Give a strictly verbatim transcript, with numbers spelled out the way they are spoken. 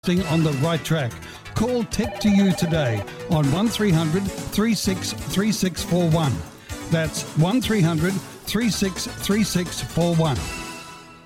on the right track. Call Tech to You today on one three hundred, three six three six four one. That's one three hundred, three six three six four one.